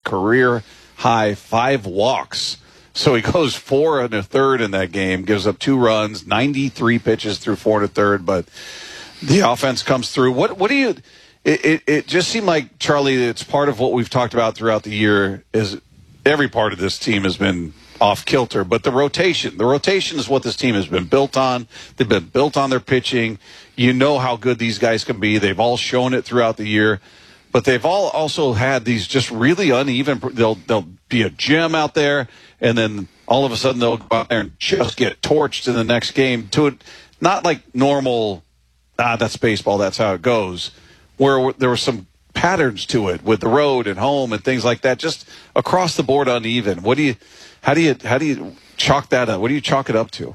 career high 5 walks. So he goes 4 1/3 in that game, gives up 2 runs, 93 pitches through 4 1/3, but the offense comes through. What do you? It just seemed like, Charlie, it's part of what we've talked about throughout the year. Is every part of this team has been off kilter, but the rotation is what this team has been built on. They've been built on their pitching. You know how good these guys can be. They've all shown it throughout the year, but they've all also had these just really uneven. They'll be a gem out there, and then all of a sudden they'll go out there and just get torched in the next game. To it, not like normal. That's baseball. That's how it goes. Where there were some patterns to it with the road and home and things like that, just across the board uneven. How do you chalk that up? What do you chalk it up to?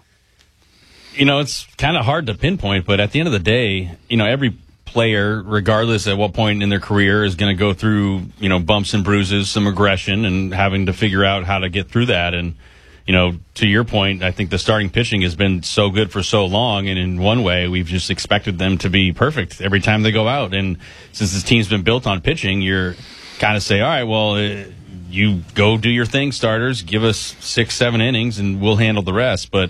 It's kind of hard to pinpoint, but at the end of the day, every player, regardless at what point in their career, is going to go through, bumps and bruises, some aggression, and having to figure out how to get through that. And, to your point, I think the starting pitching has been so good for so long, and in one way, we've just expected them to be perfect every time they go out. And since this team's been built on pitching, you're kind of say, all right, well, you go do your thing, starters, give us 6-7 innings, and we'll handle the rest. But,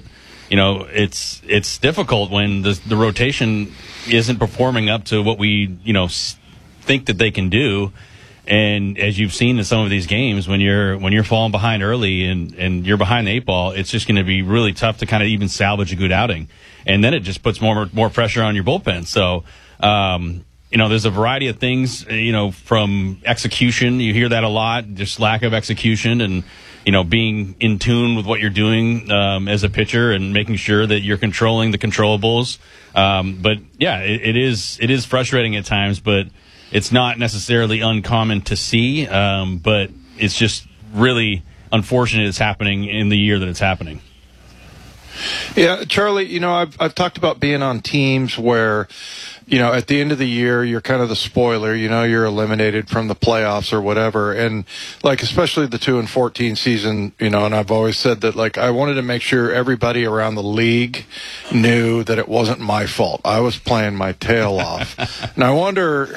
it's difficult when the rotation isn't performing up to what we, think that they can do. And as you've seen in some of these games, when you're falling behind early and you're behind the 8 ball, it's just going to be really tough to kind of even salvage a good outing. And then it just puts more pressure on your bullpen. So, there's a variety of things, from execution. You hear that a lot, just lack of execution and, being in tune with what you're doing as a pitcher and making sure that you're controlling the controllables. But, yeah, it is frustrating at times, but it's not necessarily uncommon to see, but it's just really unfortunate it's happening in the year that it's happening. Yeah, Charlie, I've talked about being on teams where, at the end of the year, you're kind of the spoiler, you're eliminated from the playoffs or whatever. And especially the 2-14 season, and I've always said that, I wanted to make sure everybody around the league knew that it wasn't my fault. I was playing my tail off. And I wonder,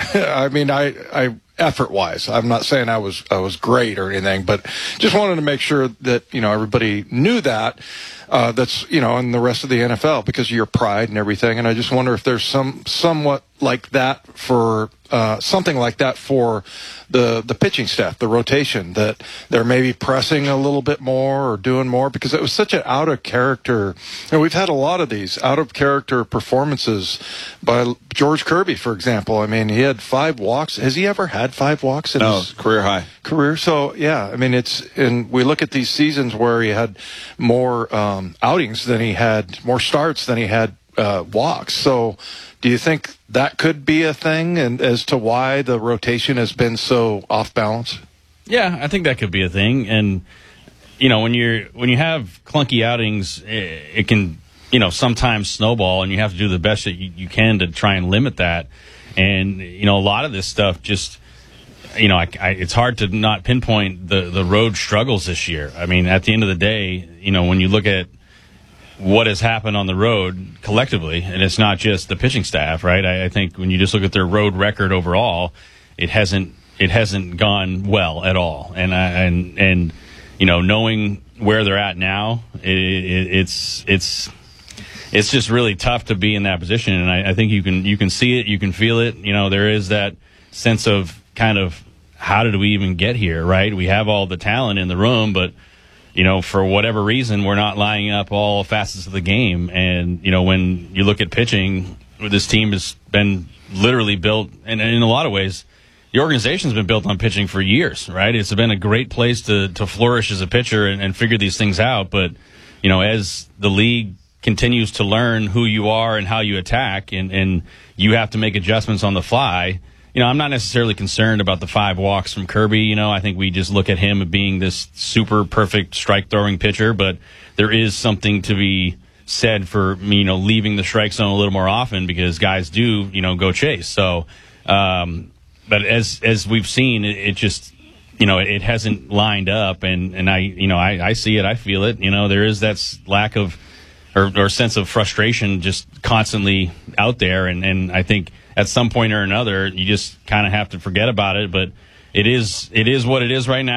I effort-wise, I'm not saying I was great or anything, but just wanted to make sure that, everybody knew that. That's, in the rest of the NFL because of your pride and everything. And I just wonder if there's somewhat like that for something like that for the pitching staff, the rotation, that they're maybe pressing a little bit more or doing more because it was such an out of character. And we've had a lot of these out of character performances by George Kirby, for example. He had 5 walks. Has he ever had 5 walks in his career high? So, yeah, and we look at these seasons where he had more outings than he had, more starts than he had walks. So do you think that could be a thing and as to why the rotation has been so off balance? Yeah, I think that could be a thing. And, when you have clunky outings, it can, sometimes snowball, and you have to do the best that you can to try and limit that. And, a lot of this stuff just, it's hard to not pinpoint the road struggles this year. At the end of the day, when you look at what has happened on the road collectively, and it's not just the pitching staff, right? I think when you just look at their road record overall, it hasn't gone well at all. And knowing where they're at now, it's just really tough to be in that position. And I think you can see it, you can feel it. There is that sense of kind of how did we even get here, right? We have all the talent in the room, but for whatever reason, we're not lining up all facets of the game. And, when you look at pitching, this team has been literally built, and in a lot of ways, the organization's been built on pitching for years, right? It's been a great place to flourish as a pitcher and figure these things out. But, as the league continues to learn who you are and how you attack, and you have to make adjustments on the fly, I'm not necessarily concerned about the 5 walks from Kirby. I think we just look at him being this super perfect strike-throwing pitcher, but there is something to be said for, leaving the strike zone a little more often because guys do, go chase. So, but as we've seen, it just, it hasn't lined up, and I see it, I feel it. There is that lack of or sense of frustration just constantly out there, and I think at some point or another, you just kind of have to forget about it. But it is what it is right now.